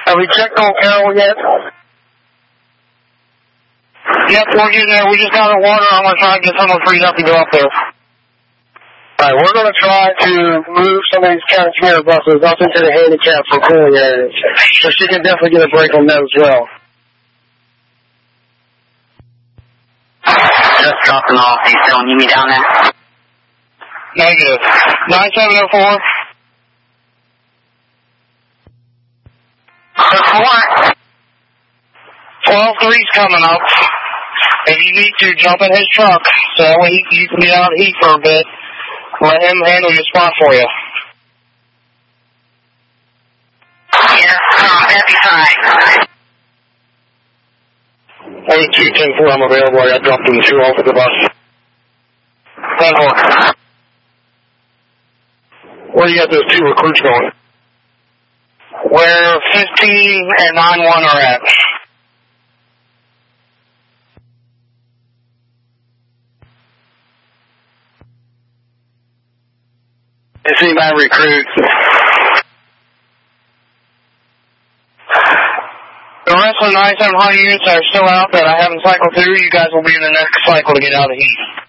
Have we checked on Carroll yet? Yep, we're getting there. We just got the water. I'm going to try to get someone freed up to go up there. Alright, we're going to try to move some of these county commuter buses up into the handicap for cooling areas. So she can definitely get a break on that as well. Just dropping off. You still need me down there? Negative. 9704. 12-3's coming up. If you need to, jump in his truck so that way you can get out of heat for a bit. Let him handle your spot for you. Yeah, that'd be fine. 210-4, I'm available. I got dropped in 2 off of the bus. 10-4. Where you got those 2 recruits going? Where 15 and 9-1 are at. I see my recruits. The rest of the 9700 units that are still out that I haven't cycled through, you guys will be in the next cycle to get out of the heat.